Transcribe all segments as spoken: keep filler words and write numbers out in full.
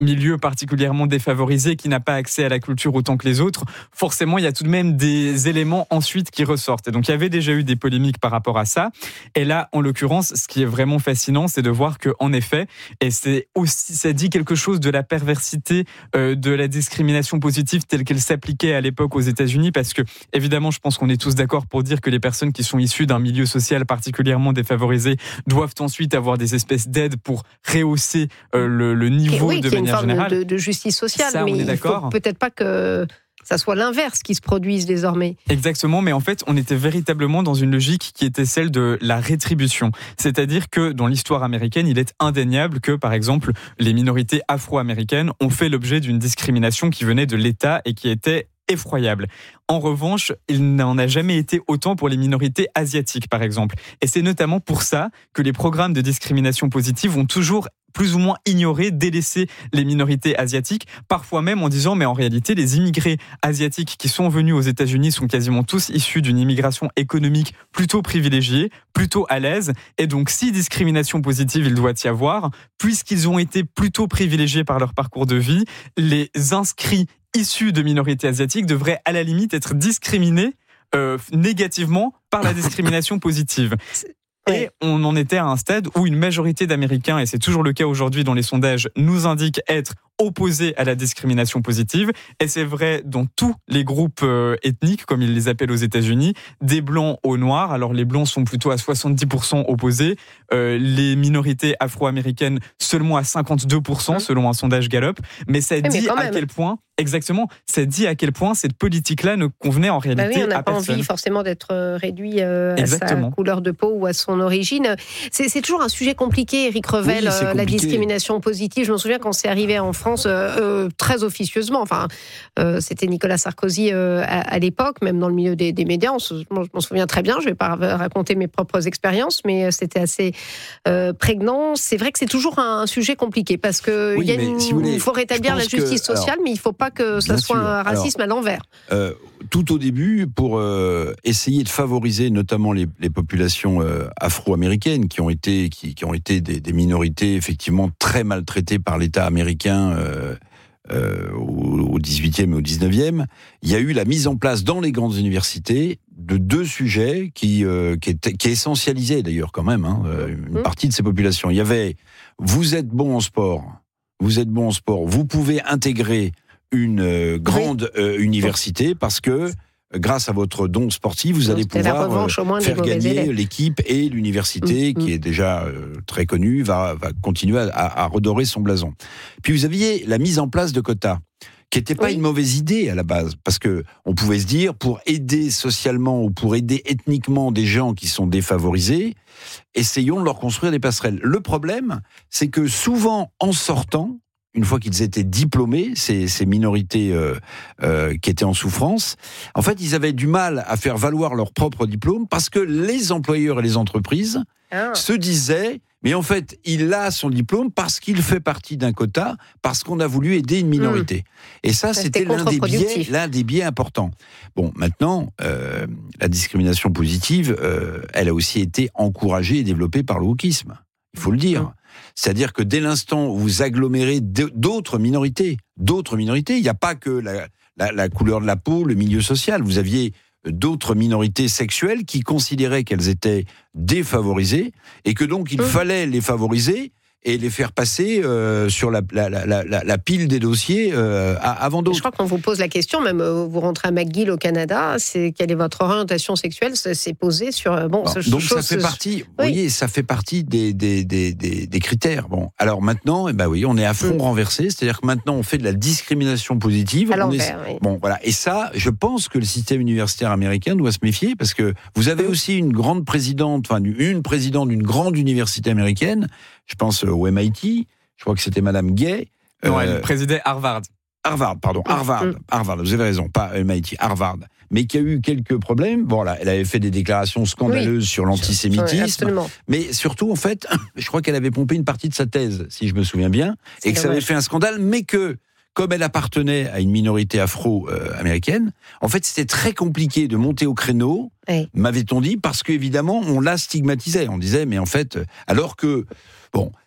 milieu particulièrement défavorisé qui n'a pas accès à la culture autant que les autres, forcément il y a tout de même des éléments ensuite qui ressortent. Et donc il y avait déjà eu des polémiques par rapport à ça. Et là, en l'occurrence, ce qui est vraiment fascinant, c'est de voir que en effet, et c'est aussi, ça dit quelque chose de la perversité euh, de la discrimination positive telle qu'elle s'appliquait à l'époque aux États-Unis, parce que évidemment, je pense qu'on est tous d'accord pour dire que les personnes qui sont issues d'un milieu social particulièrement défavorisé doivent ensuite avoir des espèces d'aides pour rehausser euh, le, le niveau oui, de manière générale. De, de justice sociale, ça, mais il ne faut peut-être pas que ça soit l'inverse qui se produise désormais. Exactement, mais en fait, on était véritablement dans une logique qui était celle de la rétribution. C'est-à-dire que dans l'histoire américaine, il est indéniable que, par exemple, les minorités afro-américaines ont fait l'objet d'une discrimination qui venait de l'État et qui était effroyable. En revanche, il n'en a jamais été autant pour les minorités asiatiques, par exemple. Et c'est notamment pour ça que les programmes de discrimination positive ont toujours plus ou moins ignoré, délaissé les minorités asiatiques, parfois même en disant mais en réalité les immigrés asiatiques qui sont venus aux États-Unis sont quasiment tous issus d'une immigration économique plutôt privilégiée, plutôt à l'aise, et donc si discrimination positive il doit y avoir, puisqu'ils ont été plutôt privilégiés par leur parcours de vie, les inscrits issus de minorités asiatiques devraient à la limite être discriminés euh, négativement par la discrimination positive. Et on en était à un stade où une majorité d'Américains, et c'est toujours le cas aujourd'hui dans les sondages, nous indiquent être opposés à la discrimination positive. Et c'est vrai dans tous les groupes euh, ethniques, comme ils les appellent aux États-Unis, des blancs aux noirs. Alors les blancs sont plutôt à soixante-dix pour cent opposés, euh, les minorités afro-américaines seulement à cinquante-deux pour cent selon un sondage Gallup. Mais ça dit à quel point, exactement, ça dit à quel point cette politique-là ne convenait en réalité à personne. Bah oui, on n'a pas personne. envie forcément d'être réduit euh, à sa couleur de peau ou à son origine. C'est, c'est toujours un sujet compliqué, Éric Revel, oui, euh, la discrimination positive. Je me souviens quand c'est arrivé en France euh, très officieusement. Enfin, euh, c'était Nicolas Sarkozy euh, à, à l'époque, même dans le milieu des, des médias. On se, je m'en souviens très bien. Je ne vais pas raconter mes propres expériences, mais c'était assez euh, prégnant. C'est vrai que c'est toujours un, un sujet compliqué parce que oui, il y a une, si voulez, faut rétablir la justice que, sociale, alors, mais il ne faut pas que ça soit sûr. un racisme alors, à l'envers. Euh, tout au début, pour euh, essayer de favoriser notamment les, les populations euh, afro-américaines qui ont été, qui, qui ont été des, des minorités effectivement très maltraitées par l'État américain euh, euh, au dix-huitième et au dix-neuvième, il y a eu la mise en place dans les grandes universités de deux sujets qui, euh, qui, est, qui essentialisaient d'ailleurs quand même hein, une mmh. partie de ces populations. Il y avait « vous êtes bon en sport, vous êtes bon en sport, vous pouvez intégrer une euh, grande euh, université parce que grâce à votre don sportif, vous allez pouvoir revanche, euh, faire gagner élèves. l'équipe et l'université, mmh, qui mmh. est déjà euh, très connue, va, va continuer à, à redorer son blason. Puis vous aviez la mise en place de quotas, qui n'était pas oui. une mauvaise idée à la base, parce que on pouvait se dire, pour aider socialement ou pour aider ethniquement des gens qui sont défavorisés, essayons de leur construire des passerelles. Le problème, c'est que souvent, en sortant, une fois qu'ils étaient diplômés, ces, ces minorités euh, euh, qui étaient en souffrance, en fait, ils avaient du mal à faire valoir leur propre diplôme parce que les employeurs et les entreprises ah. se disaient « mais en fait, il a son diplôme parce qu'il fait partie d'un quota, parce qu'on a voulu aider une minorité. Mmh. » Et ça, ça c'était l'un des, biais, l'un des biais importants. Bon, maintenant, euh, la discrimination positive, euh, elle a aussi été encouragée et développée par le wokisme. Il faut le dire. Mmh. C'est-à-dire que dès l'instant où vous agglomérez d'autres minorités, d'autres minorités, il n'y a pas que la, la, la couleur de la peau, le milieu social. Vous aviez d'autres minorités sexuelles qui considéraient qu'elles étaient défavorisées et que donc il mmh. fallait les favoriser et les faire passer euh, sur la, la, la, la, la pile des dossiers euh, avant d'autres. Je crois qu'on vous pose la question, même euh, vous rentrez à McGill au Canada, c'est quelle est votre orientation sexuelle, c'est posé sur bon. bon ce, donc chose, ça fait partie, oui. vous voyez, ça fait partie des des des des, des critères. Bon, alors maintenant, eh ben oui, on est à front mmh. renversé, c'est-à-dire que maintenant on fait de la discrimination positive. À l'envers, est... oui. Bon, voilà, et ça, je pense que le système universitaire américain doit se méfier parce que vous avez mmh. aussi une grande présidente, enfin une présidente d'une grande université américaine. Je pense au M I T, je crois que c'était Madame Gay. Non, euh, elle présidait Harvard. Harvard, pardon, Harvard, mmh. Harvard, vous avez raison, pas M I T, Harvard. Mais qui a eu quelques problèmes. Bon, là, elle avait fait des déclarations scandaleuses oui. sur l'antisémitisme. Oui, mais surtout, en fait, je crois qu'elle avait pompé une partie de sa thèse, si je me souviens bien, C'est et que dommage. ça avait fait un scandale, mais que, comme elle appartenait à une minorité afro-américaine, en fait, c'était très compliqué de monter au créneau, oui. m'avait-on dit, parce qu'évidemment, on la stigmatisait. On disait, mais en fait, alors que... Bon,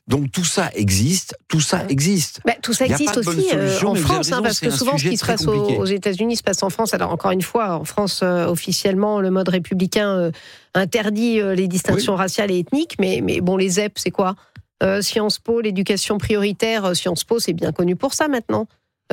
Donc tout ça existe, tout ça existe. Bah, tout ça existe aussi euh, en France, hein, parce que souvent ce qui se passe aux, aux États-Unis se passe en France. Alors encore une fois, en France, euh, officiellement, le mode républicain euh, interdit euh, les distinctions oui. raciales et ethniques, mais, mais bon, les Z E P, c'est quoi euh, Sciences Po, l'éducation prioritaire, Sciences Po, c'est bien connu pour ça maintenant.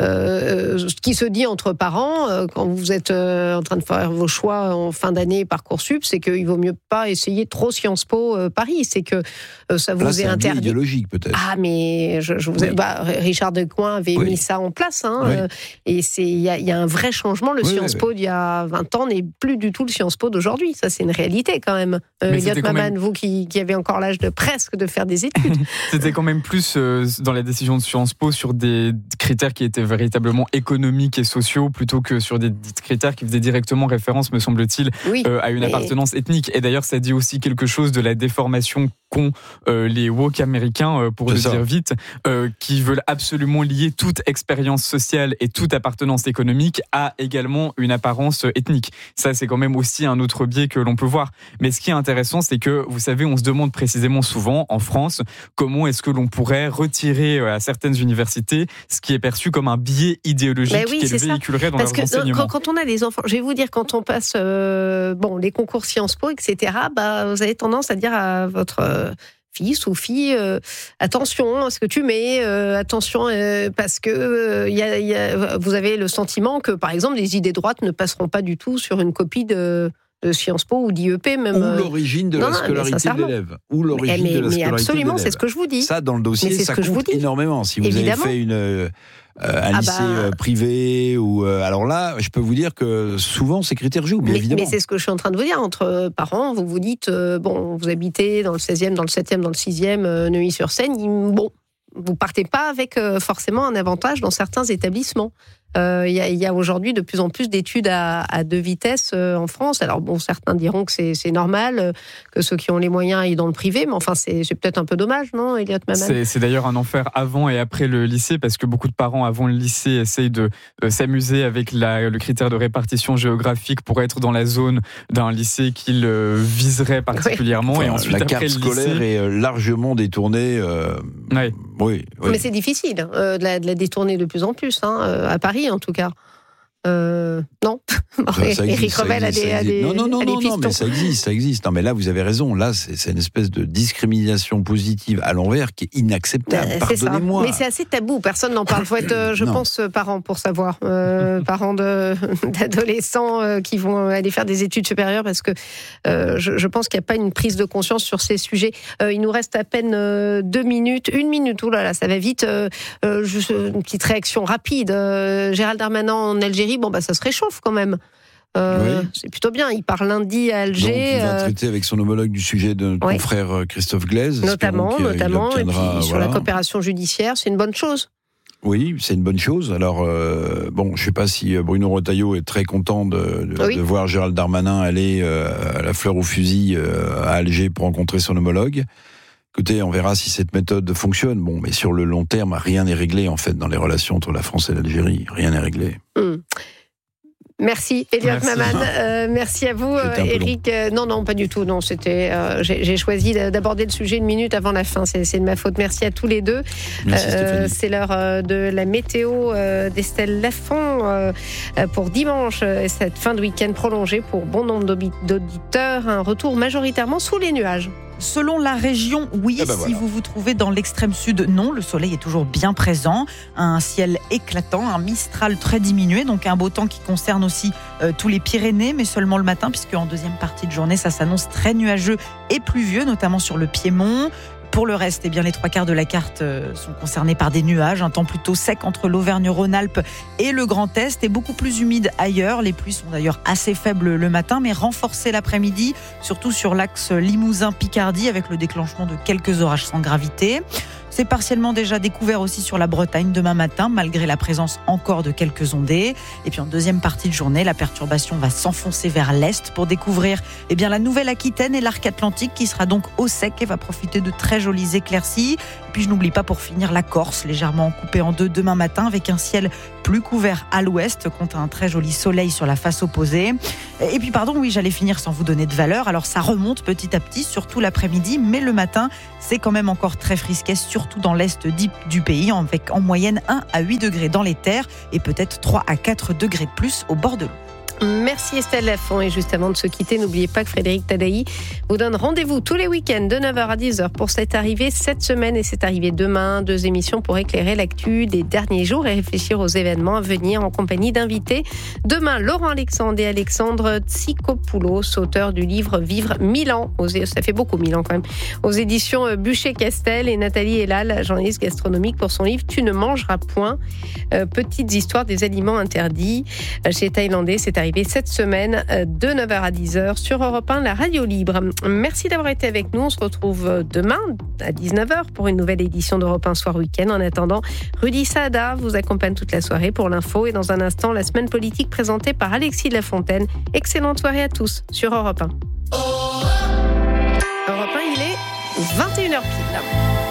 Euh, ce qui se dit entre parents euh, quand vous êtes euh, en train de faire vos choix en fin d'année Parcoursup, c'est qu'il vaut mieux pas essayer trop Sciences Po euh, Paris, c'est que euh, ça vous Là, est c'est interdit. Un biais idéologique peut-être. Ah mais je, je vous ai, oui. bah, Richard Decoing avait oui. mis ça en place, hein, oui. euh, et c'est il y, y a un vrai changement. Le oui, Sciences oui, Po oui. d'il y a vingt ans n'est plus du tout le Sciences Po d'aujourd'hui. Ça c'est une réalité quand même. Euh, Elliot Maman, même... vous qui, qui avez encore l'âge de presque de faire des études. C'était quand même plus euh, dans la décision de Sciences Po sur des critères qui étaient véritablement économiques et sociaux plutôt que sur des critères qui faisaient directement référence, me semble-t-il, oui, euh, à une mais... appartenance ethnique. Et d'ailleurs, ça dit aussi quelque chose de la déformation qu'ont euh, les woke américains, euh, pour C'est le ça. dire vite, euh, qui veulent absolument lier toute expérience sociale et toute appartenance économique à également une apparence ethnique. Ça, c'est quand même aussi un autre biais que l'on peut voir. Mais ce qui est intéressant, c'est que, vous savez, on se demande précisément souvent, en France, comment est-ce que l'on pourrait retirer à certaines universités ce qui est perçu comme un biais idéologique oui, qu'elles véhiculeraient dans Parce leurs que enseignements. Quand, quand on a des enfants, je vais vous dire, quand on passe euh, bon, les concours Sciences Po, et cetera, bah, vous avez tendance à dire à votre euh, fils ou fille, euh, attention à ce que tu mets, euh, attention, euh, parce que euh, y a, y a, vous avez le sentiment que, par exemple, les idées droites ne passeront pas du tout sur une copie de... de Sciences Po ou d'I E P même. Ou l'origine de non, la scolarité de l'élève. Ou l'origine mais, de la mais scolarité absolument, de l'élève. c'est ce que je vous dis. Ça, dans le dossier, ça compte énormément. Si vous Évidemment. avez fait une, euh, un ah lycée bah... privé, ou euh, alors là, je peux vous dire que souvent, ces critères jouent, bien mais, évidemment. Mais c'est ce que je suis en train de vous dire. Entre parents, vous vous dites, euh, bon, vous habitez dans le seizième, dans le septième, dans le sixième, euh, Neuilly-sur-Seine, bon, vous partez pas avec euh, forcément un avantage dans certains établissements. Il euh, y, y a aujourd'hui de plus en plus d'études à, à deux vitesses euh, en France. Alors bon, certains diront que c'est, c'est normal, euh, que ceux qui ont les moyens aillent dans le privé, mais enfin c'est, c'est peut-être un peu dommage, non, Elliot Maman ? c'est, c'est d'ailleurs un enfer avant et après le lycée, parce que beaucoup de parents avant le lycée essayent de euh, s'amuser avec la, le critère de répartition géographique pour être dans la zone d'un lycée qu'ils euh, viseraient particulièrement. Oui. Et enfin, ensuite, la après carte le scolaire lycée... est largement détournée. Euh... Oui. Oui, oui. Mais c'est difficile euh, de, la, de la détourner de plus en plus, hein, euh, à Paris en tout cas. Euh, non, Éric Revel a des, a des non non non a des non, non mais ça existe, ça existe. Non mais là vous avez raison. Là c'est, c'est une espèce de discrimination positive à l'envers qui est inacceptable. Euh, Pardonnez-moi. C'est mais c'est assez tabou. Personne n'en parle. Faut être, euh, je non. pense, parents pour savoir. Euh, parents de, d'adolescents euh, qui vont aller faire des études supérieures, parce que euh, je, je pense qu'il n'y a pas une prise de conscience sur ces sujets. Euh, il nous reste à peine euh, deux minutes, une minute. Ouh là là, ça va vite. Euh, euh, juste une petite réaction rapide. Euh, Gérald Darmanin en Algérie. Bon, bah, ça se réchauffe quand même. Euh, oui. C'est plutôt bien. Il part lundi à Alger. Donc, il va euh... traiter avec son homologue du sujet de notre oui. confrère Christophe Glaise. Notamment, notamment. Obtiendra, et puis, sur voilà. la coopération judiciaire, c'est une bonne chose. Oui, c'est une bonne chose. Alors, euh, bon, je ne sais pas si Bruno Retailleau est très content de, de, oui. de voir Gérald Darmanin aller euh, à la fleur au fusil euh, à Alger pour rencontrer son homologue. Écoutez, on verra si cette méthode fonctionne. Bon, mais sur le long terme, rien n'est réglé, en fait, dans les relations entre la France et l'Algérie. Rien n'est réglé. Mmh. Merci, Elliot Maman. Euh, merci à vous, Éric. Euh, non, non, pas du tout. Non, c'était. Euh, j'ai, j'ai choisi d'aborder le sujet une minute avant la fin. C'est, c'est de ma faute. Merci à tous les deux. Merci, euh, c'est l'heure de la météo euh, d'Estelle Lafont euh, pour dimanche. Cette fin de week-end prolongée pour bon nombre d'auditeurs. Un retour majoritairement sous les nuages. Selon la région, oui. Eh ben voilà. Si vous vous trouvez dans l'extrême sud, non. Le soleil est toujours bien présent. Un ciel éclatant, un Mistral très diminué. Donc un beau temps qui concerne aussi euh, tous les Pyrénées, mais seulement le matin, puisque en deuxième partie de journée, ça s'annonce très nuageux et pluvieux, notamment sur le Piémont. Pour le reste, eh bien, les trois quarts de la carte sont concernés par des nuages. Un temps plutôt sec entre l'Auvergne-Rhône-Alpes et le Grand Est, et beaucoup plus humide ailleurs. Les pluies sont d'ailleurs assez faibles le matin, mais renforcées l'après-midi, surtout sur l'axe Limousin-Picardie, avec le déclenchement de quelques orages sans gravité. C'est partiellement déjà découvert aussi sur la Bretagne demain matin, malgré la présence encore de quelques ondées. Et puis en deuxième partie de journée, la perturbation va s'enfoncer vers l'est pour découvrir eh bien, la Nouvelle-Aquitaine et l'arc atlantique qui sera donc au sec et va profiter de très jolies éclaircies. Et puis je n'oublie pas pour finir la Corse, légèrement coupée en deux demain matin avec un ciel plus couvert à l'ouest, contre un très joli soleil sur la face opposée. Et puis pardon, oui, j'allais finir sans vous donner de valeur. Alors ça remonte petit à petit, surtout l'après-midi, mais le matin, c'est quand même encore très frisquet, surtout dans l'est du pays, avec en moyenne un à huit degrés dans les terres et peut-être trois à quatre degrés de plus au bord de l'eau. Merci Estelle Lafont. Et juste avant de se quitter, n'oubliez pas que Frédéric Tadaï vous donne rendez-vous tous les week-ends de neuf heures à dix heures pour cette arrivée cette semaine et cette arrivée demain. Deux émissions pour éclairer l'actu des derniers jours et réfléchir aux événements à venir en compagnie d'invités. Demain, Laurent Alexandre et Alexandre Tsikopoulos, auteur du livre Vivre mille ans. Ça fait beaucoup mille ans quand même. Aux éditions Bûcher-Castel, et Nathalie Elal, journaliste gastronomique, pour son livre Tu ne mangeras point. Euh, petites histoires des aliments interdits. Chez Thaïlandais, c'est arrivé cette semaine de neuf heures à dix heures sur Europe un, la radio libre. Merci d'avoir été avec nous. On se retrouve demain à dix-neuf heures pour une nouvelle édition d'Europe un Soir Week-end. En attendant, Rudy Saada vous accompagne toute la soirée pour l'info et dans un instant, la semaine politique présentée par Alexis de la Fontaine. Excellente soirée à tous sur Europe un. Europe un, il est vingt et une heures pile.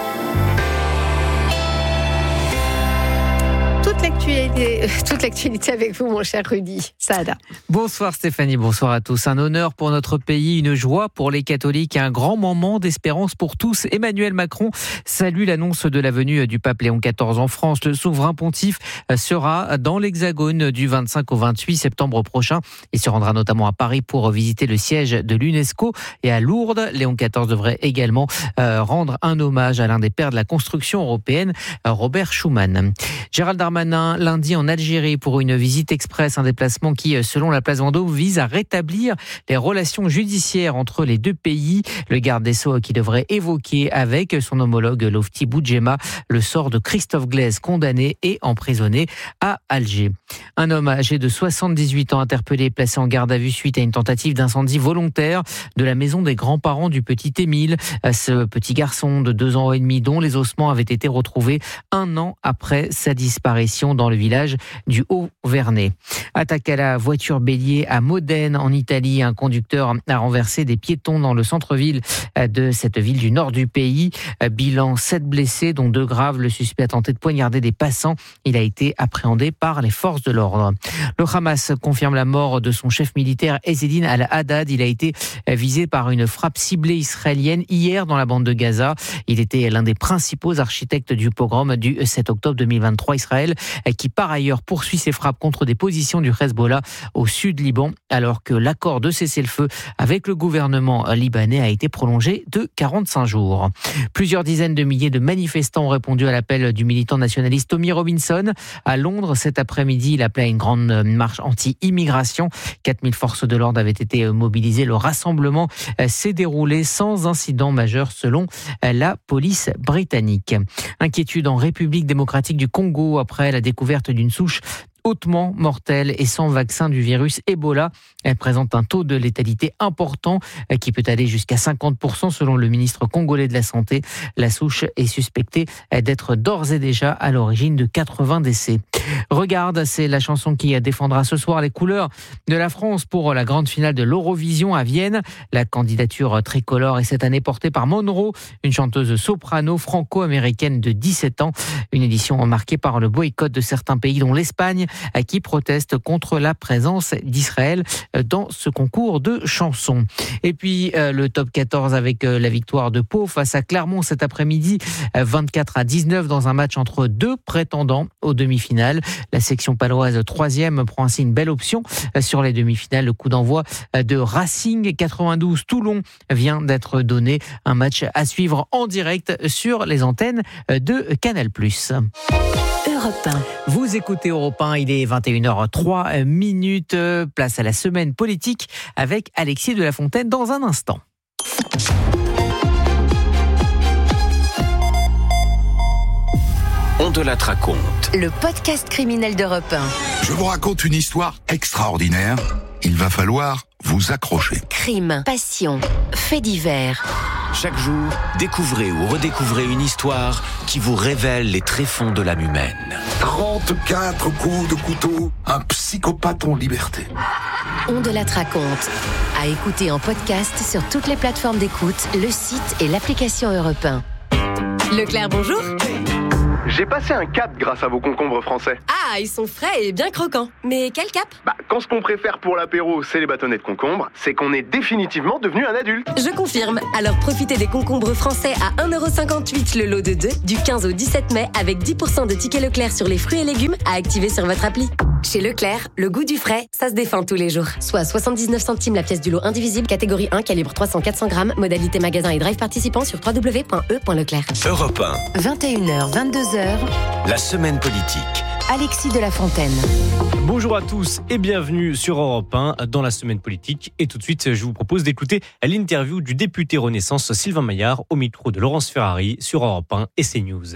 Toute l'actualité, toute l'actualité avec vous, mon cher Rudy Saada. Bonsoir Stéphanie, bonsoir à tous. Un honneur pour notre pays, une joie pour les catholiques, un grand moment d'espérance pour tous. Emmanuel Macron salue l'annonce de la venue du pape Léon quatorze en France. Le souverain pontife sera dans l'Hexagone du vingt-cinq au vingt-huit septembre prochain. Il se rendra notamment à Paris pour visiter le siège de l'UNESCO et à Lourdes. Léon quatorze devrait également rendre un hommage à l'un des pères de la construction européenne, Robert Schuman. Gérald Darmanin lundi en Algérie pour une visite express, un déplacement qui, selon la place Vendôme, vise à rétablir les relations judiciaires entre les deux pays. Le garde des Sceaux qui devrait évoquer avec son homologue Lofti Boudjema le sort de Christophe Glaise, condamné et emprisonné à Alger. Un homme âgé de soixante-dix-huit ans interpellé, placé en garde à vue suite à une tentative d'incendie volontaire de la maison des grands-parents du petit Émile. Ce petit garçon de deux ans et demi dont les ossements avaient été retrouvés un an après sa disparition dans le village du Haut-Vernay. Attaque à la voiture bélier à Modène en Italie. Un conducteur a renversé des piétons dans le centre-ville de cette ville du nord du pays. Bilan sept blessés, dont deux graves. Le suspect a tenté de poignarder des passants. Il a été appréhendé par les forces de l'ordre. Le Hamas confirme la mort de son chef militaire Ezzedine Al-Haddad. Il a été visé par une frappe ciblée israélienne hier dans la bande de Gaza. Il était l'un des principaux architectes du pogrom du sept octobre deux mille vingt-trois. Israël qui par ailleurs poursuit ses frappes contre des positions du Hezbollah au sud Liban, alors que l'accord de cessez-le-feu avec le gouvernement libanais a été prolongé de quarante-cinq jours. Plusieurs dizaines de milliers de manifestants ont répondu à l'appel du militant nationaliste Tommy Robinson. À Londres, cet après-midi, il appelait à une grande marche anti-immigration. quatre mille forces de l'ordre avaient été mobilisées. Le rassemblement s'est déroulé sans incident majeur selon la police britannique. Inquiétude en République démocratique du Congo après la découverte d'une souche hautement mortelle et sans vaccin du virus Ebola. Elle présente un taux de létalité important qui peut aller jusqu'à cinquante pour cent selon le ministre congolais de la Santé. La souche est suspectée d'être d'ores et déjà à l'origine de quatre-vingts décès. Regarde, c'est la chanson qui défendra ce soir les couleurs de la France pour la grande finale de l'Eurovision à Vienne. La candidature tricolore est cette année portée par Monroe, une chanteuse soprano franco-américaine de dix-sept ans. Une édition marquée par le boycott de certains pays dont l'Espagne, qui proteste contre la présence d'Israël dans ce concours de chansons. Et puis euh, le top quatorze avec euh, la victoire de Pau face à Clermont cet après-midi, euh, vingt-quatre à dix-neuf dans un match entre deux prétendants aux demi-finales. La section paloise troisième prend ainsi une belle option euh, sur les demi-finales. Le coup d'envoi euh, de Racing quatre-vingt-douze Toulon vient d'être donné. Un match à suivre en direct sur les antennes de Canal plus. Europe un. Vous écoutez Europe un, il est vingt et une heures trois minutes. Place à la semaine politique avec Alexis de la Fontaine dans un instant. On te la raconte. Le podcast criminel d'Europe un. Je vous raconte une histoire extraordinaire. Il va falloir vous accrocher. Crime, passion, faits divers. Chaque jour, découvrez ou redécouvrez une histoire qui vous révèle les tréfonds de l'âme humaine. trente-quatre coups de couteau, un psychopathe en liberté. On de la raconte. À écouter en podcast sur toutes les plateformes d'écoute, le site et l'application Europe un. Leclerc, bonjour. J'ai passé un cap grâce à vos concombres français. Ah, ils sont frais et bien croquants. Mais quel cap ? Bah, quand ce qu'on préfère pour l'apéro, c'est les bâtonnets de concombre, c'est qu'on est définitivement devenu un adulte. Je confirme. Alors profitez des concombres français à un euro cinquante-huit le lot de deux, du quinze au dix-sept mai, avec dix pour cent de tickets Leclerc sur les fruits et légumes à activer sur votre appli. Chez Leclerc, le goût du frais, ça se défend tous les jours. Soit soixante-dix-neuf centimes la pièce du lot indivisible, catégorie un, calibre trois cents à quatre cents grammes, modalité magasin et drive participant sur w w w point e point leclerc. Europe un. vingt et une heures, vingt-deux heures. La semaine politique. Alexis de la Fontaine. Bonjour à tous et bienvenue sur Europe un dans la semaine politique. Et tout de suite, je vous propose d'écouter l'interview du député Renaissance Sylvain Maillard au micro de Laurence Ferrari sur Europe un et CNews.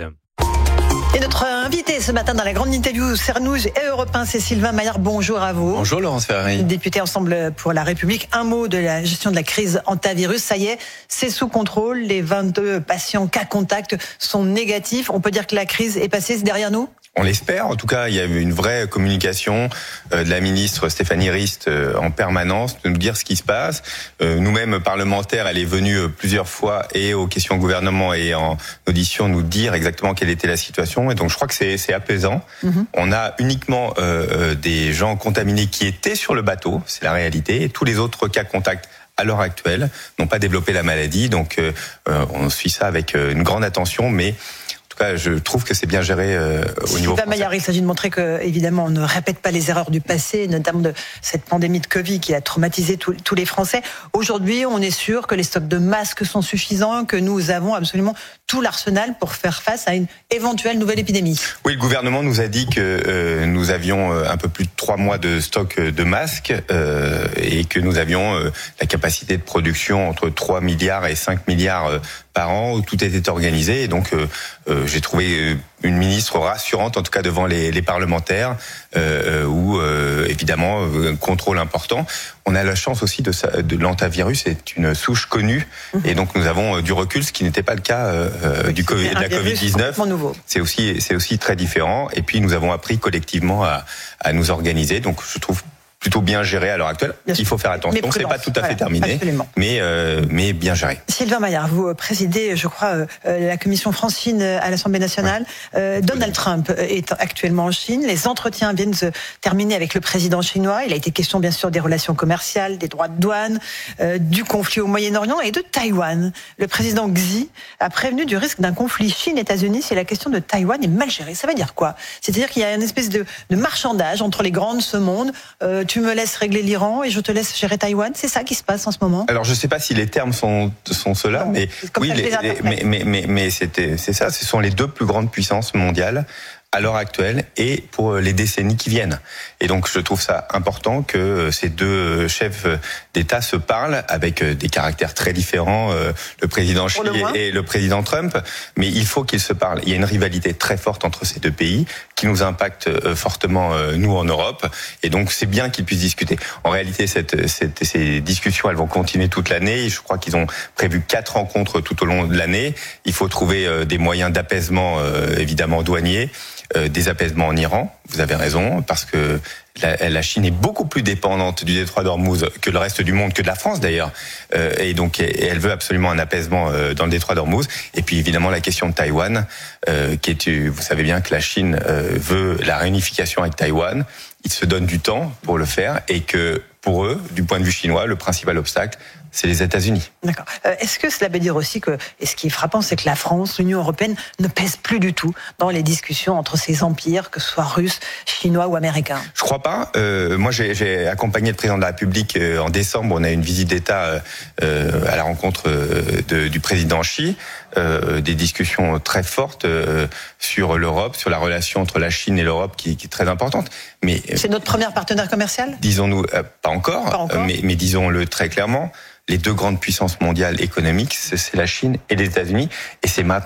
Et notre invité ce matin dans la grande interview CNews et Europe un, c'est Sylvain Maillard. Bonjour à vous. Bonjour Laurence Ferrari. Député Ensemble pour la République. Un mot de la gestion de la crise antivirus. Ça y est, c'est sous contrôle. Les vingt-deux patients cas contact sont négatifs. On peut dire que la crise est passée, c'est derrière nous ? On l'espère. En tout cas, il y a eu une vraie communication de la ministre Stéphanie Rist en permanence, de nous dire ce qui se passe. Nous-mêmes, parlementaires, elle est venue plusieurs fois et aux questions au gouvernement et en audition nous dire exactement quelle était la situation. Et donc, je crois que c'est, c'est apaisant. Mm-hmm. On a uniquement euh, des gens contaminés qui étaient sur le bateau, c'est la réalité. Et tous les autres cas contacts à l'heure actuelle n'ont pas développé la maladie. Donc, euh, on suit ça avec une grande attention, mais en tout cas, je trouve que c'est bien géré euh, au niveau français. Maillard, il s'agit de montrer que, évidemment, on ne répète pas les erreurs du passé, notamment de cette pandémie de Covid qui a traumatisé tous, tous les Français. Aujourd'hui, on est sûr que les stocks de masques sont suffisants, que nous avons absolument tout l'arsenal pour faire face à une éventuelle nouvelle épidémie. Oui, le gouvernement nous a dit que euh, nous avions un peu plus de trois mois de stock de masques euh, et que nous avions euh, la capacité de production entre trois milliards et cinq milliards euh, par an, où tout était organisé. Et donc, euh, euh, j'ai trouvé une ministre rassurante, en tout cas devant les, les parlementaires, euh, où, euh, évidemment, un contrôle important. On a la chance aussi de, de l'antivirus, c'est une souche connue. Mmh. Et donc, nous avons du recul, ce qui n'était pas le cas euh, oui, du COVID, de la covid dix-neuf. C'est aussi, c'est aussi très différent. Et puis, nous avons appris collectivement à, à nous organiser. Donc, je trouve plutôt bien géré à l'heure actuelle. Bien Il faut faire attention, c'est pas tout à fait voilà, terminé, absolument. mais euh, mais bien géré. Sylvain Maillard, vous présidez, je crois, euh, la commission France-Chine à l'Assemblée nationale. Ouais. Euh, Donald Trump est actuellement en Chine. Les entretiens viennent se terminer avec le président chinois. Il a été question, bien sûr, des relations commerciales, des droits de douane, euh, du conflit au Moyen-Orient et de Taïwan. Le président Xi a prévenu du risque d'un conflit Chine-États-Unis si la question de Taïwan est mal gérée. Ça veut dire quoi ? C'est-à-dire qu'il y a une espèce de, de marchandage entre les grands de ce monde. Euh, tu me laisses régler l'Iran et je te laisse gérer Taïwan. C'est ça qui se passe en ce moment. Alors je ne sais pas si les termes sont sont ceux-là, non, mais oui, les, les, mais mais mais mais c'était c'est ça. Ce sont les deux plus grandes puissances mondiales à l'heure actuelle et pour les décennies qui viennent. Et donc je trouve ça important que ces deux chefs d'État se parlent avec des caractères très différents, le président Xi et le président Trump, mais il faut qu'ils se parlent. Il y a une rivalité très forte entre ces deux pays qui nous impacte fortement nous en Europe, et donc c'est bien qu'ils puissent discuter. En réalité, cette, cette, ces discussions, elles vont continuer toute l'année. Je crois qu'ils ont prévu quatre rencontres tout au long de l'année. Il faut trouver des moyens d'apaisement, évidemment douaniers. Euh, des apaisements en Iran, vous avez raison, parce que la, la Chine est beaucoup plus dépendante du détroit d'Ormuz que le reste du monde, que de la France d'ailleurs, euh, et donc et elle veut absolument un apaisement euh, dans le détroit d'Ormuz. Et puis évidemment la question de Taïwan, euh, qui est, vous savez bien que la Chine euh, veut la réunification avec Taïwan. Ils se donnent du temps pour le faire, et que pour eux, du point de vue chinois, le principal obstacle, c'est les États-Unis. D'accord. Euh, est-ce que cela veut dire aussi que, et ce qui est frappant, c'est que la France, l'Union européenne, ne pèse plus du tout dans les discussions entre ces empires, que ce soit russes, chinois ou américains ? Je crois pas. Euh, moi, j'ai, j'ai accompagné le président de la République euh, en décembre. On a eu une visite d'État euh, à la rencontre euh, de, du président Xi. Euh, des discussions très fortes euh, sur l'Europe, sur la relation entre la Chine et l'Europe, qui, qui est très importante. Mais c'est notre première partenaire commercial ? Disons-nous, euh, pas encore, pas encore. Euh, mais, mais disons-le très clairement. Les deux grandes puissances mondiales économiques, c'est la Chine et les États-Unis. Et c'est maintenant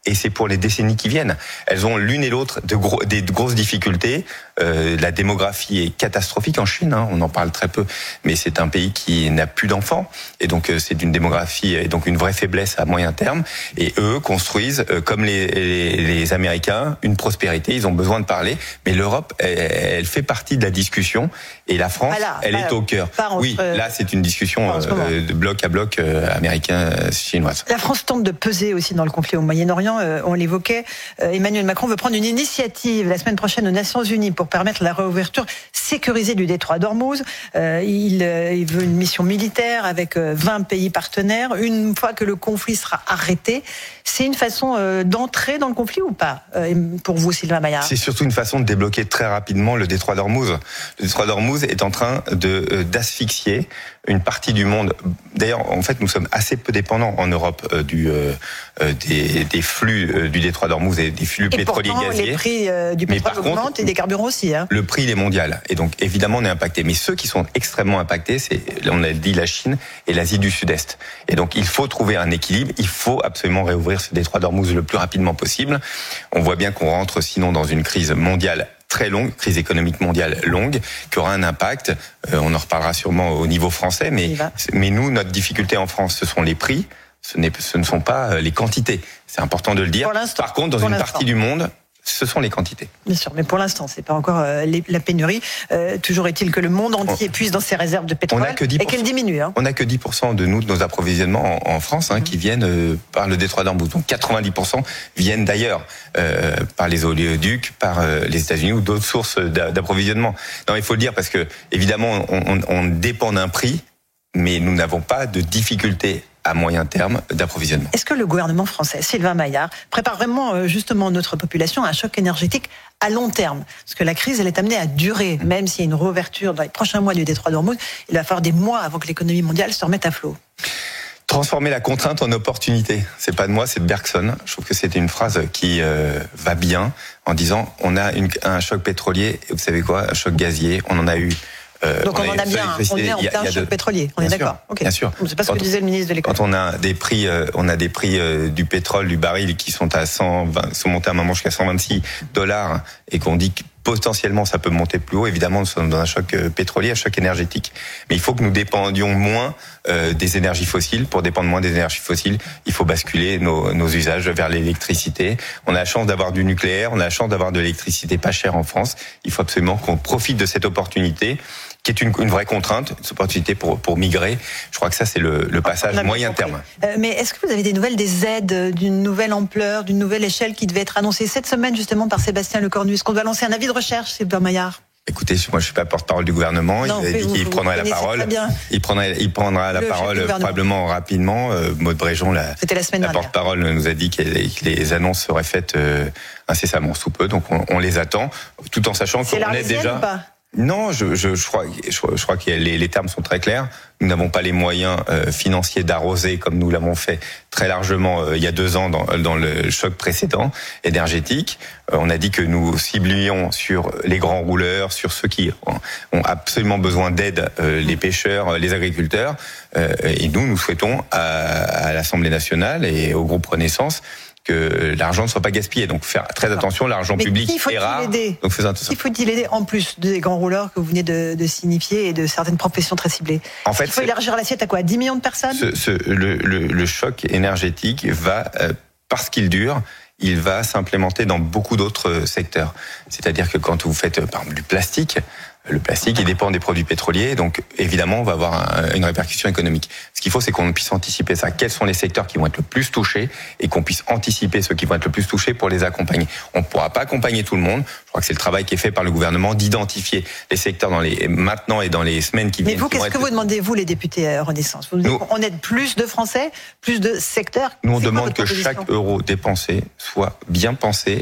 et c'est pour les décennies qui viennent. Elles ont l'une et l'autre de gros, des grosses difficultés. Euh, la démographie est catastrophique en Chine, hein, on en parle très peu, mais c'est un pays qui n'a plus d'enfants, et donc euh, c'est une démographie et donc une vraie faiblesse à moyen terme. Et eux construisent, euh, comme les, les, les Américains, une prospérité. Ils ont besoin de parler, mais l'Europe, elle, elle fait partie de la discussion, et la France, voilà, elle est au cœur. Oui, là c'est une discussion euh, de bloc à bloc euh, américain-chinoise. La France tente de peser aussi dans le conflit au Moyen-Orient. Euh, on l'évoquait, euh, Emmanuel Macron veut prendre une initiative la semaine prochaine aux Nations Unies pour permettre la réouverture sécurisée du détroit d'Ormuz. Euh, il, euh, il veut une mission militaire avec euh, vingt pays partenaires. Une fois que le conflit sera arrêté, c'est une façon euh, d'entrer dans le conflit ou pas, euh, pour vous, Sylvain Maillard? C'est surtout une façon de débloquer très rapidement le détroit d'Ormuz. Le détroit d'Ormuz est en train de euh, d'asphyxier une partie du monde. D'ailleurs, en fait, nous sommes assez peu dépendants en Europe euh, du euh, des, des flux euh, du détroit d'Ormuz et des flux et pétroliers pourtant, gaziers. Les prix euh, du pétrole augmentent et des carburants aussi. Hein. Le prix il est mondial, et donc évidemment on est impacté. Mais ceux qui sont extrêmement impactés, c'est, on a dit, la Chine et l'Asie du Sud-Est. Et donc il faut trouver un équilibre. Il faut absolument réouvrir ce détroit d'Ormuz le plus rapidement possible. On voit bien qu'on rentre sinon dans une crise mondiale très longue, crise économique mondiale longue, qui aura un impact. Euh, on en reparlera sûrement au niveau français, mais, mais nous, notre difficulté en France, ce sont les prix, ce, n'est, ce ne sont pas les quantités. C'est important de le dire. Par contre, dans une partie du monde, ce sont les quantités. Bien sûr, mais pour l'instant, c'est pas encore euh, les, la pénurie. Euh, toujours est-il que le monde entier on, puise dans ses réserves de pétrole et qu'elle diminue. Hein. On n'a que dix pour cent de nous, de nos approvisionnements en, en France, hein, mmh. qui viennent euh, par le détroit d'Ormuz. Donc quatre-vingt-dix pour cent viennent d'ailleurs, euh, par les oléoducs, par euh, les États-Unis ou d'autres sources d'approvisionnement. Non, il faut le dire parce que évidemment, on, on, on dépend d'un prix, mais nous n'avons pas de difficulté à moyen terme d'approvisionnement. Est-ce que le gouvernement français, Sylvain Maillard, prépare vraiment justement notre population à un choc énergétique à long terme? Parce que la crise, elle est amenée à durer, même s'il y a une réouverture dans les prochains mois du détroit d'Ormuz, il va falloir des mois avant que l'économie mondiale se remette à flot. Transformer la contrainte en opportunité. C'est pas de moi, c'est de Bergson. Je trouve que c'était une phrase qui euh, va bien en disant on a une, un choc pétrolier, et vous savez quoi, un choc gazier, on en a eu. Euh, Donc on, on en a bien, on est en plein choc de... pétrolier, on bien est d'accord. Okay. Bien sûr. C'est pas ce que disait le ministre de l'économie. Quand on a des prix, euh, on a des prix euh, du pétrole, du baril qui sont à cent vingt, sont montés à un moment jusqu'à cent vingt-six dollars et qu'on dit que potentiellement ça peut monter plus haut. Évidemment, nous sommes dans un choc pétrolier, un choc énergétique. Mais il faut que nous dépendions moins euh, des énergies fossiles. Pour dépendre moins des énergies fossiles, il faut basculer nos, nos usages vers l'électricité. On a la chance d'avoir du nucléaire, on a la chance d'avoir de l'électricité pas chère en France. Il faut absolument qu'on profite de cette opportunité, qui est une, une vraie contrainte, une opportunité pour, pour migrer. Je crois que ça, c'est le, le passage moyen compris. terme. Euh, mais est-ce que vous avez des nouvelles, des aides d'une nouvelle ampleur, d'une nouvelle échelle qui devait être annoncée cette semaine justement par Sébastien Lecornu? Est-ce qu'on doit lancer un avis de recherche, Sylvain Maillard? Écoutez, moi je suis pas porte-parole du gouvernement. Non, il a dit qu'il prendrait la parole. Il prendrait, il prendra la le parole probablement rapidement. Euh, Maud Bréjon, la, la, la porte-parole, nous a dit que les annonces seraient faites euh, incessamment sous peu. Donc on, on les attend, tout en sachant qu'on est déjà. Ou pas Non, je, je, je crois, je, je crois que les, les termes sont très clairs. Nous n'avons pas les moyens euh, financiers d'arroser comme nous l'avons fait très largement euh, il y a deux ans dans, dans le choc précédent énergétique. Euh, on a dit que nous ciblions sur les grands rouleurs, sur ceux qui ont, ont absolument besoin d'aide, euh, les pêcheurs, les agriculteurs. Euh, et nous, nous souhaitons à, à l'Assemblée nationale et au groupe Renaissance que l'argent ne soit pas gaspillé. Donc faire très attention, l'argent Mais public qui faut-il est rare. Aider donc faisons attention. Qui faut-il aider en plus des grands rouleurs que vous venez de, de signifier et de certaines professions très ciblées? En fait, il faut élargir l'assiette à quoi? dix millions de personnes? ce, ce, le, le, le choc énergétique va, euh, parce qu'il dure, il va s'implémenter dans beaucoup d'autres secteurs. C'est-à-dire que quand vous faites par exemple du plastique, le plastique, il dépend des produits pétroliers, donc évidemment, on va avoir un, une répercussion économique. Ce qu'il faut, c'est qu'on puisse anticiper ça. Quels sont les secteurs qui vont être le plus touchés et qu'on puisse anticiper ceux qui vont être le plus touchés pour les accompagner. On ne pourra pas accompagner tout le monde. Je crois que c'est le travail qui est fait par le gouvernement d'identifier les secteurs dans les maintenant et dans les semaines qui viennent. Mais vous, qu'est-ce que vous demandez, vous, les députés Renaissance? Vous nous, on aide plus de Français, plus de secteurs? Nous, on demande que chaque euro dépensé soit bien pensé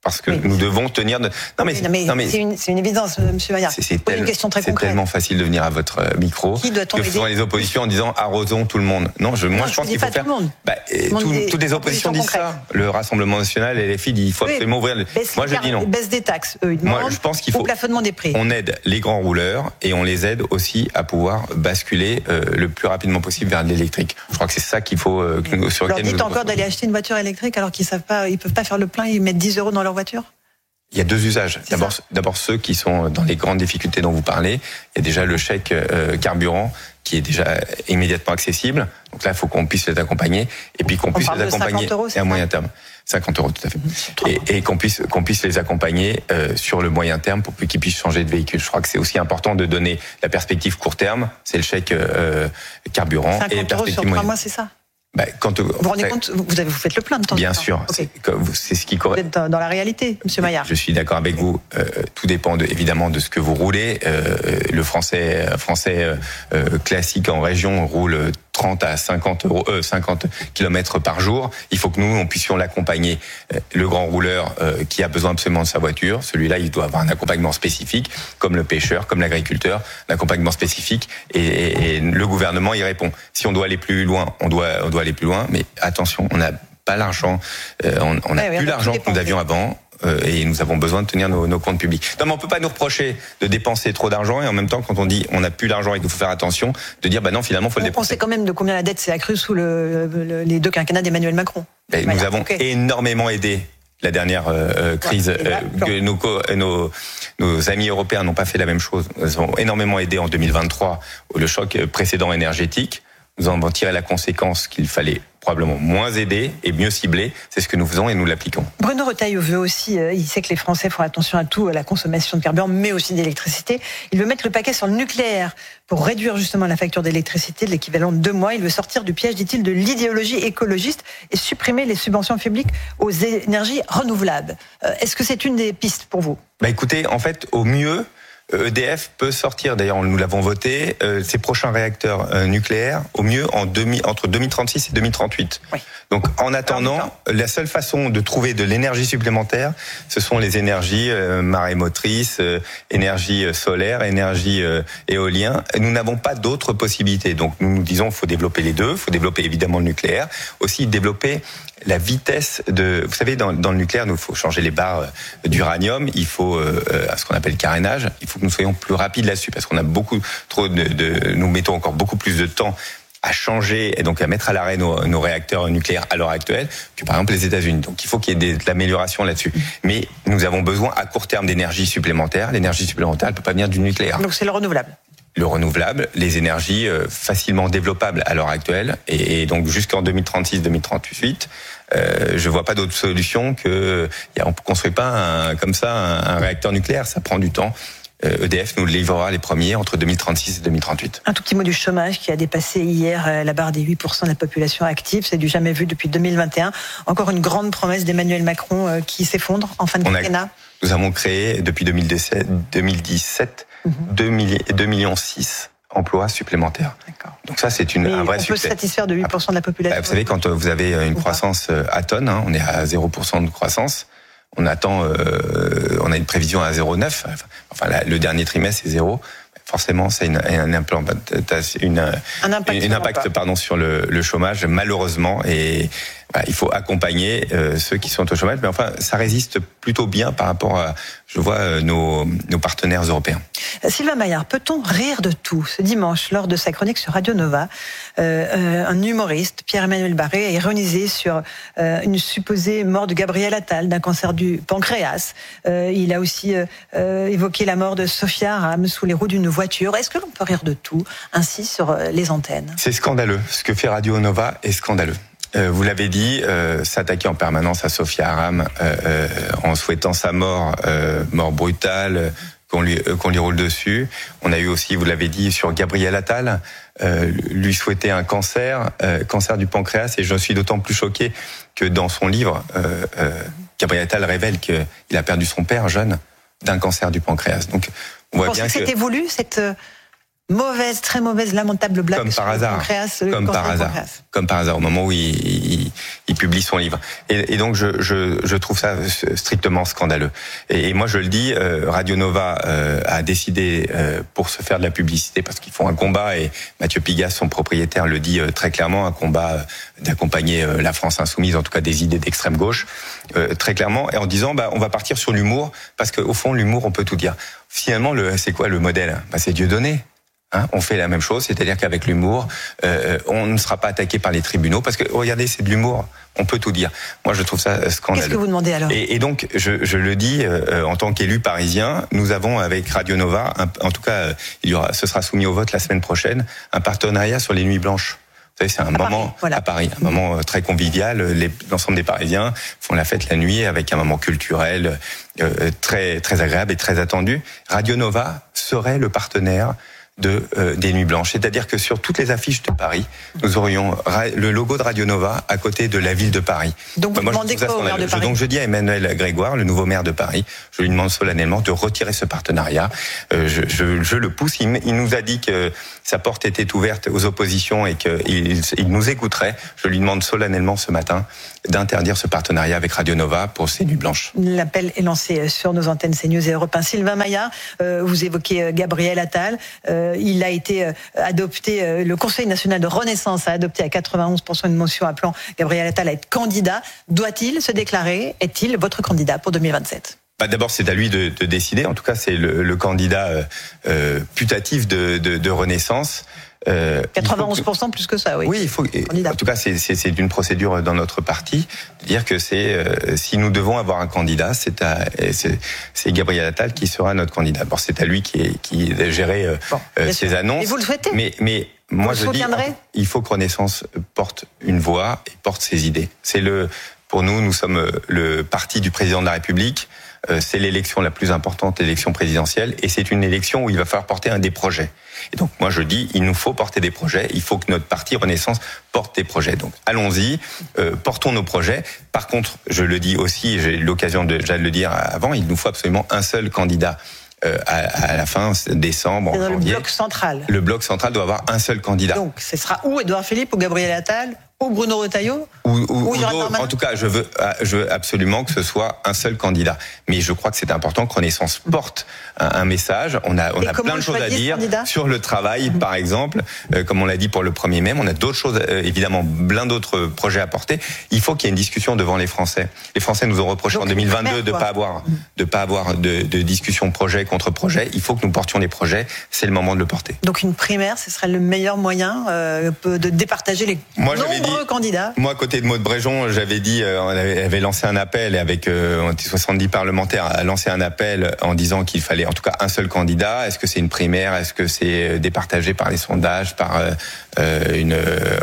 Parce que oui, nous devons tenir. De... Non mais, oui, non mais, non mais c'est, une, c'est une évidence, Monsieur Maillard. C'est, c'est, tel... une question très c'est concrète. Tellement facile de venir à votre micro Qui doit-on que souvent les oppositions en disant arrosons tout le monde. Non, je, moi non, je, je pense qu'il faut pas faire. Tout le monde. Bah, tout, des, toutes les oppositions disent concrètes. Ça. Le Rassemblement national et les filles disent il faut oui, absolument ouvrir. Le... Moi je dis non. Baisse des taxes. Eux, ils moi je pense qu'il faut. Au plafonnement des prix. On aide les grands rouleurs et on les aide aussi à pouvoir basculer euh, le plus rapidement possible vers l'électrique. Je crois que c'est ça qu'il faut. Euh, que nous, sur lequel nous. Dites encore d'aller acheter une voiture électrique alors qu'ils savent pas, ils peuvent pas faire le plein, ils mettent dix euros dans leur voiture. Il y a deux usages. D'abord, d'abord ceux qui sont dans les grandes difficultés dont vous parlez. Il y a déjà le chèque euh, carburant qui est déjà immédiatement accessible. Donc là, il faut qu'on puisse les accompagner et puis qu'on On puisse les accompagner euros, à moyen terme. cinquante euros, tout à fait. Et, et qu'on puisse qu'on puisse les accompagner euh, sur le moyen terme pour qu'ils puissent changer de véhicule. Je crois que c'est aussi important de donner la perspective court terme. C'est le chèque euh, carburant et la perspective sur trois mois, c'est ça. Bah, quand vous vous rendez compte, vous, avez, vous faites le plein de temps Bien en temps. sûr, okay. c'est, c'est ce qui correspond. Vous êtes dans, dans la réalité, Monsieur Maillard. Je suis d'accord avec vous. Euh, tout dépend de, évidemment de ce que vous roulez. Euh, le français, français euh, classique en région roule trente à cinquante euros, euh, cinquante kilomètres par jour. Il faut que nous, on puissions l'accompagner. Le grand rouleur euh, qui a besoin absolument de sa voiture, celui-là, il doit avoir un accompagnement spécifique, comme le pêcheur, comme l'agriculteur, un accompagnement spécifique. Et, et, et le gouvernement y répond. Si on doit aller plus loin, on doit, on doit aller plus loin. Mais attention, on n'a pas l'argent, euh, on n'a ouais, plus l'argent que nous avions avant. Euh, et nous avons besoin de tenir nos, nos comptes publics. Non, mais on peut pas nous reprocher de dépenser trop d'argent et en même temps, quand on dit on n'a plus d'argent et qu'il faut faire attention, de dire bah non, finalement, faut on le dépenser. On sait quand même de combien la dette s'est accrue sous le, le, les deux quinquennats d'Emmanuel Macron. Et nous avons okay. énormément aidé la dernière euh, crise. Ouais, là, euh, que nos, nos, nos amis européens n'ont pas fait la même chose. Nous avons énormément aidé en deux mille vingt-trois le choc précédent énergétique. Nous en avons tiré la conséquence qu'il fallait probablement moins aider et mieux cibler. C'est ce que nous faisons et nous l'appliquons. Bruno Retailleau veut aussi, euh, il sait que les Français font attention à tout, à la consommation de carburant, mais aussi d'électricité. Il veut mettre le paquet sur le nucléaire pour réduire justement la facture d'électricité de l'équivalent de deux mois. Il veut sortir du piège, dit-il, de l'idéologie écologiste et supprimer les subventions publiques aux énergies renouvelables. Euh, est-ce que c'est une des pistes pour vous ? Bah écoutez, en fait, au mieux, E D F peut sortir, d'ailleurs nous l'avons voté, euh, ses prochains réacteurs euh, nucléaires au mieux en demi, entre deux mille trente-six et deux mille trente-huit. Oui. Donc en attendant, la seule façon de trouver de l'énergie supplémentaire, ce sont les énergies euh, marémotrices, euh, énergie solaire, énergie euh, éolien. Nous n'avons pas d'autres possibilités. Donc nous nous disons qu'il faut développer les deux, il faut développer évidemment le nucléaire, aussi développer la vitesse de... Vous savez, dans, dans le nucléaire, nous, il faut changer les barres d'uranium, il faut euh, ce qu'on appelle carénage, il faut que nous soyons plus rapides là-dessus, parce qu'on a beaucoup trop de, de... Nous mettons encore beaucoup plus de temps à changer et donc à mettre à l'arrêt nos, nos réacteurs nucléaires à l'heure actuelle que par exemple les États-Unis. Donc il faut qu'il y ait des, de l'amélioration là-dessus. Mais nous avons besoin à court terme d'énergie supplémentaire. L'énergie supplémentaire, elle peut pas venir du nucléaire. Donc c'est le renouvelable. Le renouvelable, les énergies euh, facilement développables à l'heure actuelle, et, et donc jusqu'en deux mille trente-six deux mille trente-huit, euh, je vois pas d'autre solution que y a, on construit pas un, comme ça un, un réacteur nucléaire, ça prend du temps. Euh, E D F nous livrera les premiers entre deux mille trente-six et deux mille trente-huit. Un tout petit mot du chômage qui a dépassé hier la barre des huit pour cent de la population active, c'est du jamais vu depuis deux mille vingt et un. Encore une grande promesse d'Emmanuel Macron euh, qui s'effondre en fin de quinquennat. Nous avons créé depuis deux mille dix-sept, deux mille dix-sept mmh. deux millions six emplois supplémentaires. D'accord. Donc ça, c'est une, un vrai succès. On peut se satisfaire de huit pour cent de la population. Vous savez, quand vous avez une croissance atone, hein, on est à zéro pour cent de croissance, on attend, euh, on a une prévision à zéro virgule neuf, enfin la, le dernier trimestre c'est zéro. Forcément, c'est une, une, implant, une, un impact, une impact pardon, sur le, le chômage, malheureusement. Et bah, il faut accompagner euh, ceux qui sont au chômage. Mais enfin, ça résiste plutôt bien par rapport à, je vois, euh, nos, nos partenaires européens. Sylvain Maillard, peut-on rire de tout ? Ce dimanche, lors de sa chronique sur Radio Nova, euh, euh, un humoriste, Pierre-Emmanuel Barré, a ironisé sur euh, une supposée mort de Gabriel Attal d'un cancer du pancréas. Euh, il a aussi euh, évoqué la mort de Sophia Aram sous les roues d'une voiture. Est-ce que l'on peut rire de tout, ainsi, sur les antennes ? C'est scandaleux. Ce que fait Radio Nova est scandaleux. Euh, vous l'avez dit, euh, s'attaquer en permanence à Sophia Aram euh, euh, en souhaitant sa mort, euh, mort brutale, qu'on lui, euh, qu'on lui roule dessus. On a eu aussi, vous l'avez dit, sur Gabriel Attal, euh, lui souhaiter un cancer, euh, cancer du pancréas, et je suis d'autant plus choqué que dans son livre, euh, euh, Gabriel Attal révèle qu'il a perdu son père jeune d'un cancer du pancréas. Donc, on voit Vous pensez bien que c'était voulu, cette mauvaise, très mauvaise, lamentable blague. Comme par hasard. Pancréas, Comme par hasard. Pancréas. Comme par hasard, au moment où il, il, il publie son livre. Et, et donc, je, je, je trouve ça strictement scandaleux. Et, et moi, je le dis, euh, Radio Nova euh, a décidé, euh, pour se faire de la publicité, parce qu'ils font un combat, et Mathieu Pigas, son propriétaire, le dit euh, très clairement, un combat euh, d'accompagner euh, la France insoumise, en tout cas des idées d'extrême gauche, euh, très clairement, et en disant, bah, on va partir sur l'humour, parce qu'au fond, l'humour, on peut tout dire. Finalement, le, c'est quoi le modèle? Bah, c'est Dieudonné. Hein, on fait la même chose, c'est-à-dire qu'avec l'humour, euh, on ne sera pas attaqué par les tribunaux, parce que regardez, c'est de l'humour, on peut tout dire. Moi, je trouve ça scandaleux. Qu'est-ce que vous demandez alors? et, et donc, je, je le dis, euh, en tant qu'élu parisien, nous avons avec Radio Nova, un, en tout cas, il y aura, ce sera soumis au vote la semaine prochaine, un partenariat sur les nuits blanches. Vous savez, c'est un à moment Paris, voilà. à Paris, un moment très convivial. Les, l'ensemble des Parisiens font la fête la nuit avec un moment culturel euh, très très agréable et très attendu. Radio Nova serait le partenaire de euh, des Nuits Blanches, c'est-à-dire que sur toutes les affiches de Paris, nous aurions ra- le logo de Radio Nova à côté de la ville de Paris. Donc vous Moi, demandez quoi au maire de Paris? Donc je dis à Emmanuel Grégoire, le nouveau maire de Paris, je lui demande solennellement de retirer ce partenariat. Euh, je, je, je le pousse. Il, il nous a dit que sa porte était ouverte aux oppositions et qu'il il nous écouterait. Je lui demande solennellement ce matin d'interdire ce partenariat avec Radio Nova pour ces Nuits Blanches. L'appel est lancé sur nos antennes CNews et Europe un. Sylvain Maillard, euh, vous évoquez Gabriel Attal. Euh, il a été euh, adopté, euh, le Conseil national de Renaissance a adopté à quatre-vingt-onze pour cent une motion appelant Gabriel Attal à être candidat. Doit-il se déclarer? Est-il votre candidat pour deux mille vingt-sept? Bah d'abord, c'est à lui de, de décider. En tout cas, c'est le, le candidat euh, euh, putatif de, de, de Renaissance. Euh, quatre-vingt-onze pour cent plus que ça, oui. Oui, il faut. En tout cas, c'est, c'est, c'est une procédure dans notre parti de dire que c'est euh, si nous devons avoir un candidat, c'est, à, c'est, c'est Gabriel Attal qui sera notre candidat. Bon, c'est à lui qui est, qui est géré euh, bon, euh, ces annonces. Et vous le souhaitez? Mais, mais moi, vous je dis, il faut que Renaissance porte une voix et porte ses idées. C'est le, pour nous, nous sommes le parti du président de la République. C'est l'élection la plus importante, l'élection présidentielle, et c'est une élection où il va falloir porter un des projets. Et donc moi je dis, il nous faut porter des projets, il faut que notre parti Renaissance porte des projets. Donc allons-y, euh, portons nos projets. Par contre, je le dis aussi, j'ai eu l'occasion de, déjà de le dire avant, il nous faut absolument un seul candidat. Euh, à, à la fin décembre, en janvier. Le bloc central. Le bloc central doit avoir un seul candidat. Donc ce sera ou Édouard Philippe ou Gabriel Attal ou Bruno Retailleau ou, ou, ou, ou en tout cas, je veux, je veux absolument que ce soit un seul candidat. Mais je crois que c'est important que Renaissance porte un, un message. On a, on a plein de choses à dire sur le travail, par exemple, euh, comme on l'a dit pour le premier mai. On a d'autres choses, euh, évidemment, plein d'autres projets à porter. Il faut qu'il y ait une discussion devant les Français. Les Français nous ont reproché Donc, en deux mille vingt-deux de pas avoir, de pas avoir de, de discussion projet contre projet. Il faut que nous portions des projets. C'est le moment de le porter. Donc une primaire, ce serait le meilleur moyen euh, de départager les Moi, nombreux candidats. Moi, à côté de Maud Bréjon, j'avais dit, euh, on avait, avait lancé un appel, et avec euh, on était soixante-dix parlementaires, a lancé un appel en disant qu'il fallait en tout cas un seul candidat. Est-ce que c'est une primaire? Est-ce que c'est départagé par les sondages, par euh, une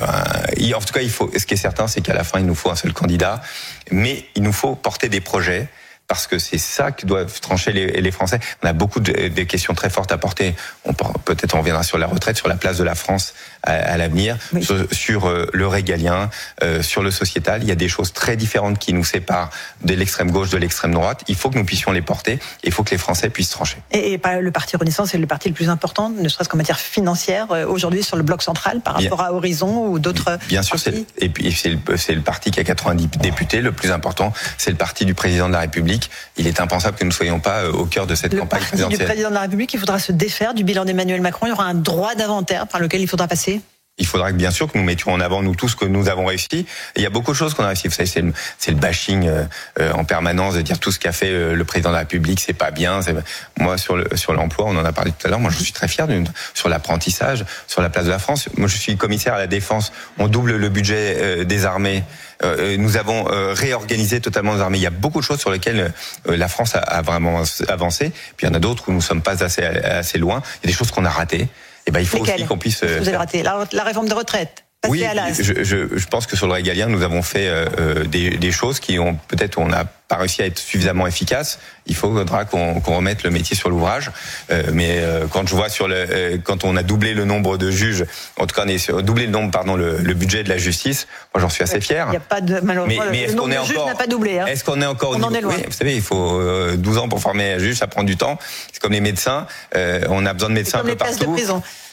un... En tout cas, il faut. Ce qui est certain, c'est qu'à la fin, il nous faut un seul candidat, mais il nous faut porter des projets. Parce que c'est ça que doivent trancher les, les Français. On a beaucoup de, de questions très fortes à porter. On, peut-être on reviendra sur la retraite, sur la place de la France à, à l'avenir, oui. sur, sur euh, le régalien, euh, sur le sociétal. Il y a des choses très différentes qui nous séparent de l'extrême gauche, de l'extrême droite. Il faut que nous puissions les porter et il faut que les Français puissent trancher. Et, et le parti Renaissance est le parti le plus important, ne serait-ce qu'en matière financière, aujourd'hui sur le bloc central par rapport Bien. à Horizon ou d'autres Bien sûr, partis. c'est, et puis c'est le, c'est le parti qui a quatre-vingt-dix députés. Le plus important, c'est le parti du président de la République. Il est impensable que nous ne soyons pas au cœur de cette le campagne parti présidentielle. Du président de la République, il faudra se défaire du bilan d'Emmanuel Macron. Il y aura un droit d'inventaire par lequel il faudra passer. Il faudra bien sûr que nous mettions en avant nous tout ce que nous avons réussi. Et il y a beaucoup de choses qu'on a réussi. Vous savez, c'est le, c'est le bashing euh, en permanence de dire tout ce qu'a fait euh, le président de la République, c'est pas bien. C'est... Moi, sur le sur l'emploi, on en a parlé tout à l'heure. Moi, je suis très fier d'une sur l'apprentissage, sur la place de la France. Moi, je suis commissaire à la défense. On double le budget euh, des armées. Euh, nous avons euh, réorganisé totalement nos armées. Il y a beaucoup de choses sur lesquelles euh, la France a, a vraiment avancé. Puis il y en a d'autres où nous sommes pas assez assez loin. Il y a des choses qu'on a ratées. Et ben, il faut Lesquelles aussi qu'on puisse. Vous avez raté la, la réforme des retraites. Oui, je, je, je pense que sur le régalien, nous avons fait euh, des, des choses qui ont peut-être on n'a pas réussi à être suffisamment efficaces. Il faudra qu'on, qu'on remette le métier sur l'ouvrage. Euh, mais euh, quand je vois sur le, euh, quand on a doublé le nombre de juges, en tout cas on est sur, doublé le nombre, pardon, le, le budget de la justice. Moi, j'en suis assez fier. Il n'y a pas de malheureusement mais, mais le nombre de juges n'a pas doublé. Hein. Est-ce qu'on est encore on au en niveau, est loin. Oui, vous savez, il faut euh, douze ans pour former un juge, ça prend du temps. C'est comme les médecins. Euh, on a besoin de médecins c'est comme un peu les places partout. De prison.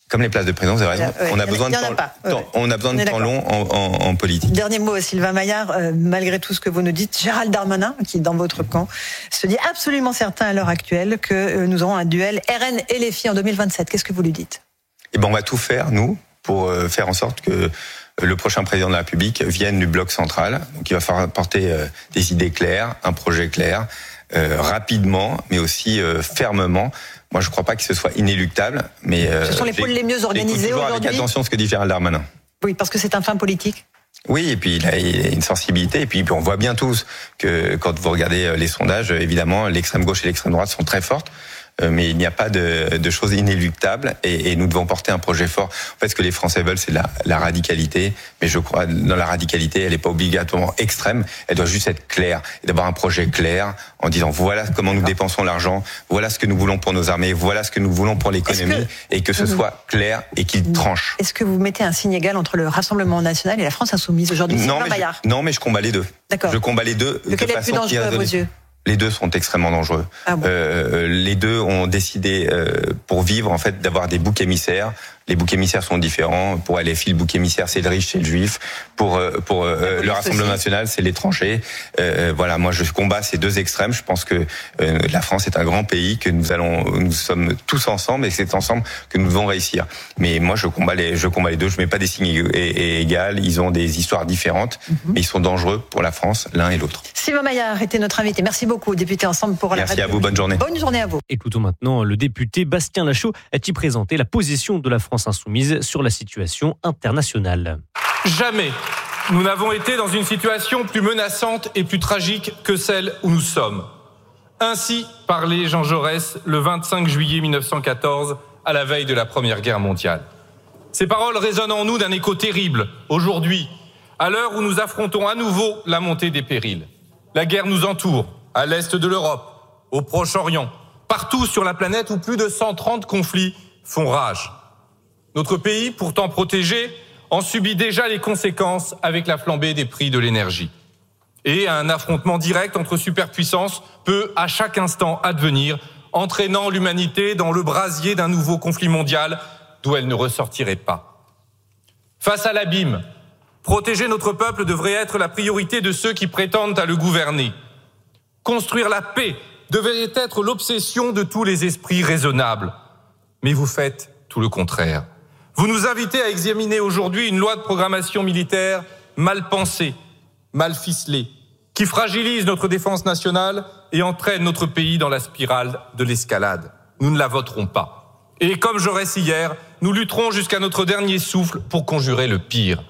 Comme les places de prison, vous avez raison. Ouais, on a besoin de temps, ouais. temps, on a besoin de temps long en, en, en politique. Dernier mot, Sylvain Maillard, euh, malgré tout ce que vous nous dites, Gérald Darmanin, qui est dans votre camp, se dit absolument certain à l'heure actuelle que euh, nous aurons un duel R N et les filles en deux mille vingt-sept. Qu'est-ce que vous lui dites ? Eh ben, on va tout faire, nous, pour euh, faire en sorte que le prochain président de la République vienne du bloc central. Donc il va falloir porter euh, des idées claires, un projet clair, euh, rapidement, mais aussi euh, fermement. Moi, je ne crois pas que ce soit inéluctable, mais euh, ce sont les pôles les mieux organisés aujourd'hui. Avec attention ce que dit Gérald Darmanin. Oui, parce que c'est un fin politique. Oui, et puis il a, il a une sensibilité, et puis on voit bien tous que quand vous regardez les sondages, évidemment, l'extrême gauche et l'extrême droite sont très fortes. Mais il n'y a pas de, de choses inéluctables et, et nous devons porter un projet fort. En fait, ce que les Français veulent, c'est la, la radicalité. Mais je crois, dans la radicalité, elle n'est pas obligatoirement extrême. Elle doit juste être claire et d'avoir un projet clair en disant voilà comment nous dépensons l'argent, voilà ce que nous voulons pour nos armées, voilà ce que nous voulons pour l'économie, que... et que ce soit clair et qu'il tranche. Est-ce que vous mettez un signe égal entre le Rassemblement national et la France insoumise aujourd'hui ? Non, mais je, non, mais je combats les deux. D'accord. Je combats les deux. Lequel est plus dangereux à vos yeux ? Les deux sont extrêmement dangereux. Ah bon. euh, les deux ont décidé, euh, pour vivre, en fait, d'avoir des boucs émissaires. Les boucs émissaires sont différents. Pour L F I, le bouc émissaire, c'est le riche, c'est le juif. Pour euh, pour euh, le Rassemblement national, c'est l'étranger. Euh, voilà, moi, je combats ces deux extrêmes. Je pense que euh, la France est un grand pays, que nous allons, nous sommes tous ensemble, et c'est ensemble que nous devons réussir. Mais moi, je combats les, je combats les deux. Je mets pas des signes égaux. Ils ont des histoires différentes, mm-hmm. mais ils sont dangereux pour la France, l'un et l'autre. Sylvain Maillard était notre invité. Merci beaucoup, député Ensemble pour la République. Merci à vous. Bonne journée. Bonne journée à vous. Écoutons maintenant le député Bastien Lachaud qui présentait la position de la France insoumise sur la situation internationale. Jamais nous n'avons été dans une situation plus menaçante et plus tragique que celle où nous sommes. Ainsi parlait Jean Jaurès le vingt-cinq juillet mille neuf cent quatorze, à la veille de la Première Guerre mondiale. Ces paroles résonnent en nous d'un écho terrible, aujourd'hui, à l'heure où nous affrontons à nouveau la montée des périls. La guerre nous entoure, à l'est de l'Europe, au Proche-Orient, partout sur la planète où plus de cent trente conflits font rage. Notre pays, pourtant protégé, en subit déjà les conséquences avec la flambée des prix de l'énergie. Et un affrontement direct entre superpuissances peut à chaque instant advenir, entraînant l'humanité dans le brasier d'un nouveau conflit mondial d'où elle ne ressortirait pas. Face à l'abîme, protéger notre peuple devrait être la priorité de ceux qui prétendent à le gouverner. Construire la paix devrait être l'obsession de tous les esprits raisonnables. Mais vous faites tout le contraire. Vous nous invitez à examiner aujourd'hui une loi de programmation militaire mal pensée, mal ficelée, qui fragilise notre défense nationale et entraîne notre pays dans la spirale de l'escalade. Nous ne la voterons pas. Et comme Jaurès hier, nous lutterons jusqu'à notre dernier souffle pour conjurer le pire.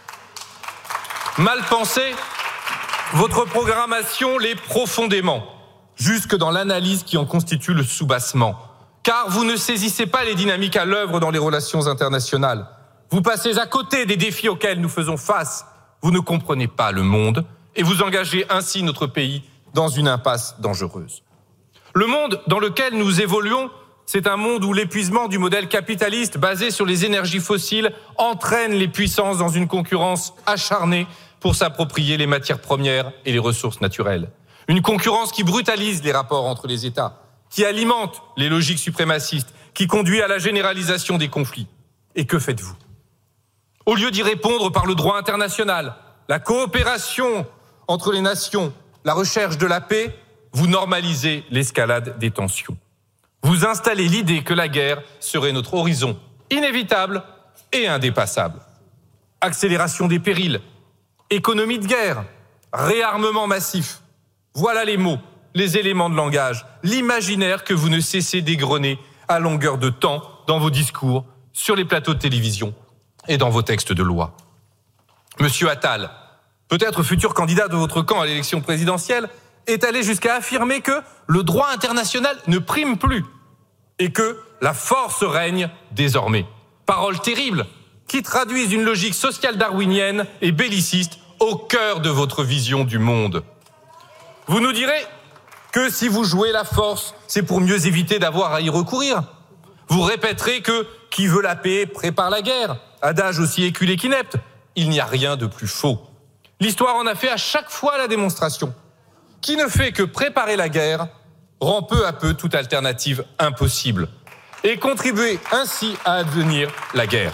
Mal pensée, votre programmation l'est profondément, jusque dans l'analyse qui en constitue le soubassement. Car vous ne saisissez pas les dynamiques à l'œuvre dans les relations internationales. Vous passez à côté des défis auxquels nous faisons face. Vous ne comprenez pas le monde et vous engagez ainsi notre pays dans une impasse dangereuse. Le monde dans lequel nous évoluons, c'est un monde où l'épuisement du modèle capitaliste basé sur les énergies fossiles entraîne les puissances dans une concurrence acharnée pour s'approprier les matières premières et les ressources naturelles. Une concurrence qui brutalise les rapports entre les États, qui alimente les logiques suprémacistes, qui conduit à la généralisation des conflits. Et que faites-vous ? Au lieu d'y répondre par le droit international, la coopération entre les nations, la recherche de la paix, vous normalisez l'escalade des tensions. Vous installez l'idée que la guerre serait notre horizon inévitable et indépassable. Accélération des périls, économie de guerre, réarmement massif. Voilà les mots, les éléments de langage, l'imaginaire que vous ne cessez d'égrener à longueur de temps dans vos discours, sur les plateaux de télévision et dans vos textes de loi. Monsieur Attal, peut-être futur candidat de votre camp à l'élection présidentielle, est allé jusqu'à affirmer que le droit international ne prime plus et que la force règne désormais. Paroles terribles qui traduisent une logique sociale darwinienne et belliciste au cœur de votre vision du monde. Vous nous direz que si vous jouez la force, c'est pour mieux éviter d'avoir à y recourir. Vous répéterez que qui veut la paix prépare la guerre, adage aussi éculé qu'inepte. Il n'y a rien de plus faux. L'histoire en a fait à chaque fois la démonstration. Qui ne fait que préparer la guerre rend peu à peu toute alternative impossible. et contribuer ainsi à advenir la guerre.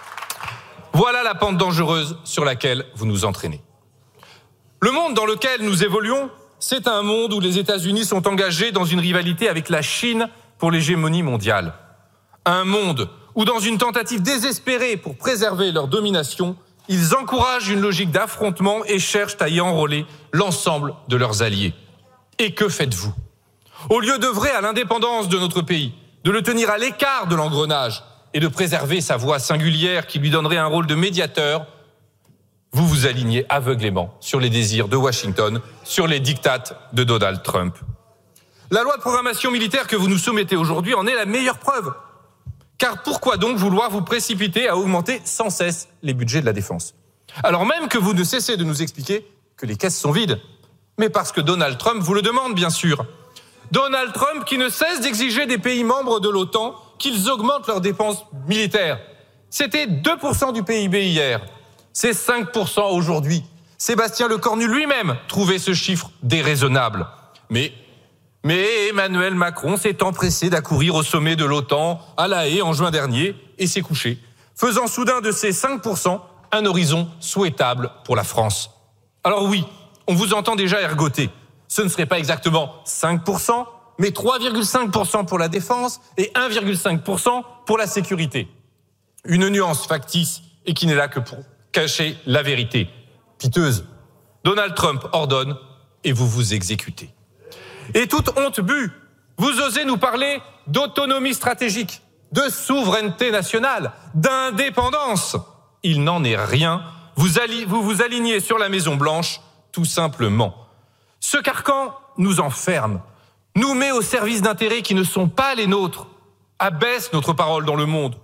Voilà la pente dangereuse sur laquelle vous nous entraînez. Le monde dans lequel nous évoluons, c'est un monde où les États-Unis sont engagés dans une rivalité avec la Chine pour l'hégémonie mondiale. Un monde où, dans une tentative désespérée pour préserver leur domination, ils encouragent une logique d'affrontement et cherchent à y enrôler l'ensemble de leurs alliés. Et que faites-vous ? Au lieu d'œuvrer à l'indépendance de notre pays, de le tenir à l'écart de l'engrenage et de préserver sa voix singulière qui lui donnerait un rôle de médiateur, vous vous alignez aveuglément sur les désirs de Washington, sur les dictates de Donald Trump. La loi de programmation militaire que vous nous soumettez aujourd'hui en est la meilleure preuve. Car pourquoi donc vouloir vous précipiter à augmenter sans cesse les budgets de la défense ? Alors même que vous ne cessez de nous expliquer que les caisses sont vides. Mais parce que Donald Trump vous le demande, bien sûr. Donald Trump qui ne cesse d'exiger des pays membres de l'OTAN qu'ils augmentent leurs dépenses militaires. C'était deux pour cent du P I B hier. C'est cinq pour cent aujourd'hui. Sébastien Lecornu lui-même trouvait ce chiffre déraisonnable. Mais, mais Emmanuel Macron s'est empressé d'accourir au sommet de l'OTAN à La Haye en juin dernier et s'est couché, faisant soudain de ces cinq pour cent un horizon souhaitable pour la France. Alors oui, on vous entend déjà ergoter. Ce ne serait pas exactement cinq pour cent, mais trois virgule cinq pour cent pour la défense et un virgule cinq pour cent pour la sécurité. Une nuance factice et qui n'est là que pour cacher la vérité. Piteuse. Donald Trump ordonne et vous vous exécutez. Et toute honte bue, vous osez nous parler d'autonomie stratégique, de souveraineté nationale, d'indépendance. Il n'en est rien. Vous, alli- vous vous alignez sur la Maison-Blanche, tout simplement. Ce carcan nous enferme, nous met au service d'intérêts qui ne sont pas les nôtres, abaisse notre parole dans le monde,